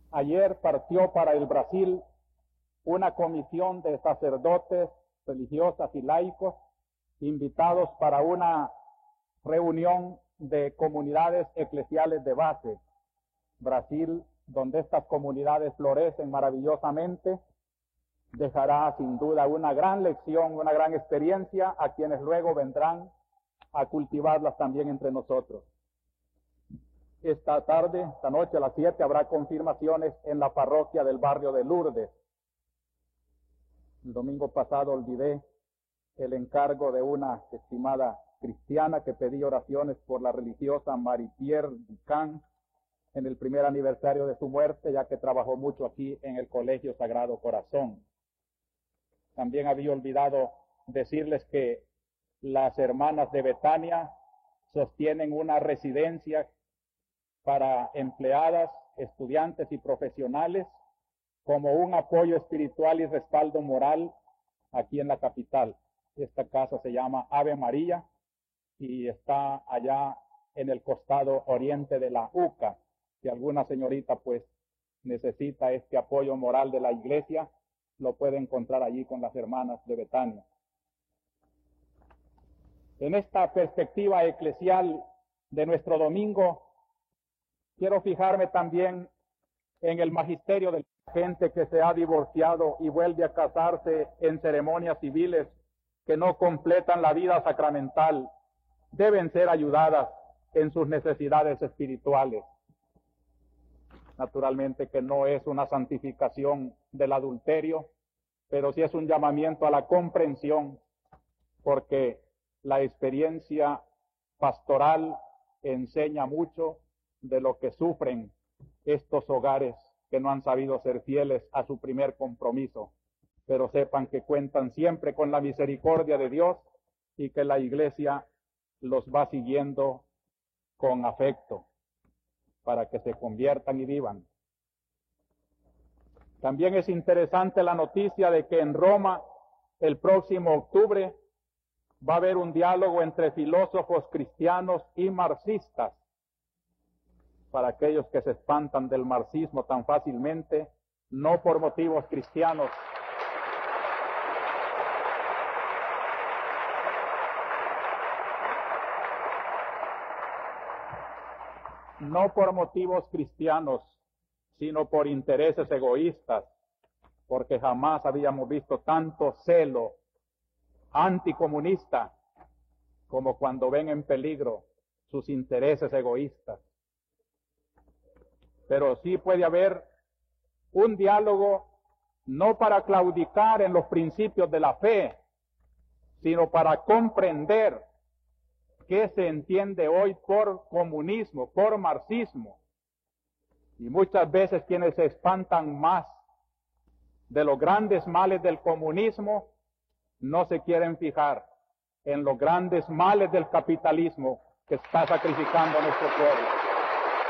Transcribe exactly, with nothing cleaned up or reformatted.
Ayer partió para el Brasil una comisión de sacerdotes, religiosas y laicos invitados para una reunión de comunidades eclesiales de base. Brasil, donde estas comunidades florecen maravillosamente, dejará sin duda una gran lección, una gran experiencia a quienes luego vendrán a cultivarlas también entre nosotros. Esta tarde, esta noche a las siete, habrá confirmaciones en la parroquia del barrio de Lourdes. El domingo pasado olvidé el encargo de una estimada cristiana que pedía oraciones por la religiosa Marie-Pierre Ducan en el primer aniversario de su muerte, ya que trabajó mucho aquí en el Colegio Sagrado Corazón. También había olvidado decirles que las hermanas de Betania sostienen una residencia para empleadas, estudiantes y profesionales como un apoyo espiritual y respaldo moral aquí en la capital. Esta casa se llama Ave María y está allá en el costado oriente de la U C A. Si alguna señorita pues necesita este apoyo moral de la iglesia, lo puede encontrar allí con las hermanas de Betania. En esta perspectiva eclesial de nuestro domingo, quiero fijarme también en el magisterio de la gente que se ha divorciado y vuelve a casarse en ceremonias civiles que no completan la vida sacramental. Deben ser ayudadas en sus necesidades espirituales. Naturalmente que no es una santificación del adulterio, pero sí es un llamamiento a la comprensión, porque la experiencia pastoral enseña mucho de lo que sufren estos hogares que no han sabido ser fieles a su primer compromiso, pero sepan que cuentan siempre con la misericordia de Dios y que la Iglesia los va siguiendo con afecto para que se conviertan y vivan. También es interesante la noticia de que en Roma, el próximo octubre, va a haber un diálogo entre filósofos cristianos y marxistas. Para aquellos que se espantan del marxismo tan fácilmente, no por motivos cristianos, no por motivos cristianos, sino por intereses egoístas, porque jamás habíamos visto tanto celo anticomunista como cuando ven en peligro sus intereses egoístas. Pero sí puede haber un diálogo no para claudicar en los principios de la fe, sino para comprender qué se entiende hoy por comunismo, por marxismo. Y muchas veces quienes se espantan más de los grandes males del comunismo no se quieren fijar en los grandes males del capitalismo que está sacrificando a nuestro pueblo.